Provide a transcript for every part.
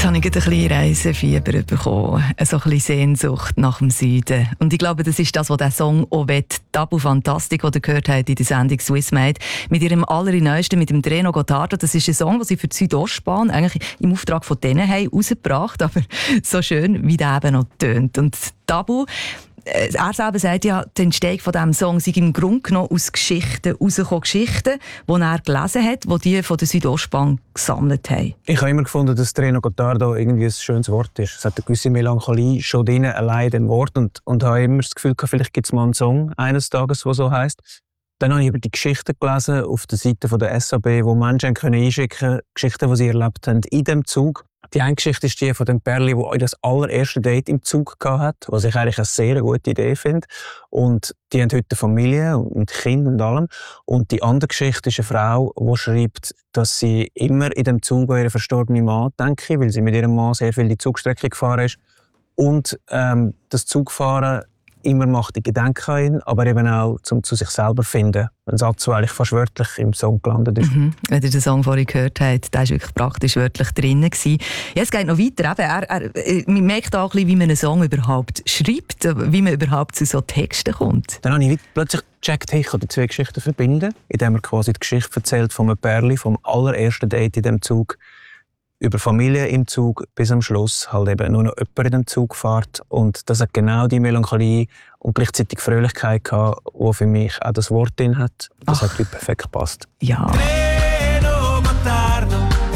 habe ich ein bisschen Reisefieber bekommen, so ein bisschen Sehnsucht nach dem Süden. Und ich glaube, das ist das, was der Song auch will. Tabu Fantastic, den ihr gehört habt in der Sendung Swissmade, mit ihrem allerneuesten, mit dem Treno Gottardo. Das ist ein Song, den sie für die Südostbahn eigentlich im Auftrag von denen haben rausgebracht, aber so schön, wie der eben noch tönt. Und Tabu, er selber sagt ja, die Entstehung von diesem Song sei im Grunde genommen aus Geschichten rausgekommen, Geschichten, die er gelesen hat, die die von der Südostbahn gesammelt haben. Ich habe immer gefunden, dass Treno Gottardo irgendwie ein schönes Wort ist. Es hat eine gewisse Melancholie schon drin, allein im Wort. Und habe immer das Gefühl gehabt, vielleicht gibt es mal einen Song eines Tages, der so heisst. Dann habe ich über die Geschichten gelesen auf der Seite der SAB, wo Menschen einschicken können, Geschichten, die sie erlebt haben in diesem Zug. Die eine Geschichte ist die von dem Pärli, das das allererste Date im Zug hatte, was ich eigentlich eine sehr gute Idee finde. Und die haben heute eine Familie mit Kindern und allem. Und die andere Geschichte ist eine Frau, die schreibt, dass sie immer in dem Zug an ihren verstorbenen Mann denke, weil sie mit ihrem Mann sehr viel die Zugstrecke gefahren ist. Und das Zugfahren immer macht die Gedanken an ihn, aber eben auch zum zu sich selber finden. Ein Satz, der eigentlich fast wörtlich im Song gelandet ist. Wenn ihr den Song vorhin gehört habt, der war wirklich praktisch wörtlich drin. Ja, es geht noch weiter. Man merkt auch ein bisschen, wie man einen Song überhaupt schreibt, wie man überhaupt zu so Texten kommt. Dann habe ich plötzlich gecheckt, ich kann die zwei Geschichten verbinden, indem er quasi die Geschichte erzählt von einem Pärli, vom allerersten Date in dem Zug, über Familie im Zug bis am Schluss halt eben nur noch jemand in dem Zug fährt. Und das hat genau die Melancholie und gleichzeitig Fröhlichkeit gehabt, die für mich auch das Wort drin hat. Das hat perfekt gepasst. Ja. Treno Gottardo,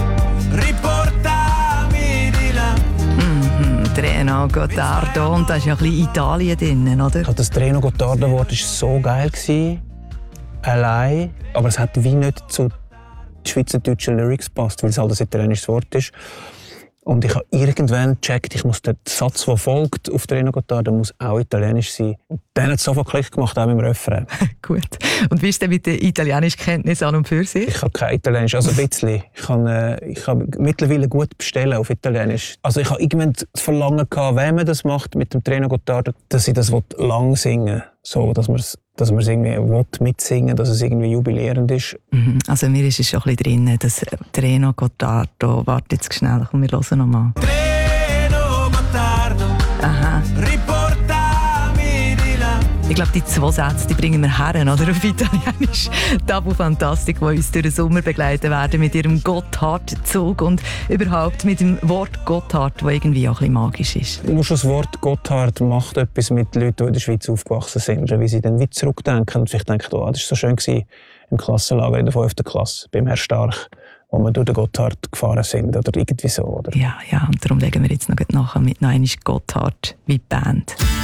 riportami di là. Treno Gottardo. Und da ist ja ein bisschen Italien drin, oder? Das Treno Gottardo-Wort war so geil. Allein. Aber es hat wie nicht zu schweizerdeutschen Lyrics passt, weil es halt ein italienisches Wort ist. Und ich habe irgendwann gecheckt, ich muss den Satz, der folgt, auf Treno Gottardo, muss auch italienisch sein. Und dann hat es sofort Klick gemacht, auch mit dem Refrain. Gut. Und wie ist denn mit der italienischen Kenntnis an und für sich? Ich habe kein Italienisch, also ein bisschen. Ich kann mittlerweile gut bestellen auf Italienisch. Also ich habe irgendwann das Verlangen gehabt, wenn man das macht mit dem Treno Gottardo, dass ich das lang singen will. So, dass man es irgendwie mitsingen will, dass es irgendwie jubilierend ist. Also mir ist es schon ein bisschen drin, das Treno Gottardo. Warte jetzt schnell, komm, wir hören noch mal. Treno Gottardo, Aha. riportami di là. Ich glaube, die zwei Sätze die bringen wir her, oder? Auf Italienisch. Tabu Fantastic, die uns durch den Sommer begleiten werden mit ihrem Gotthard-Zug und überhaupt mit dem Wort Gotthard, das irgendwie auch ein bisschen magisch ist. Nur schon das Wort Gotthard macht etwas mit Leuten, die in der Schweiz aufgewachsen sind, wie sie dann wieder zurückdenken und vielleicht denken, oh, das war so schön gewesen im Klassenlager in der 5. Klasse beim Herr Stark, wo wir durch den Gotthard gefahren sind oder irgendwie so. Oder? Ja, und darum legen wir jetzt noch nachher mit noch einmal Gotthard wie die Band.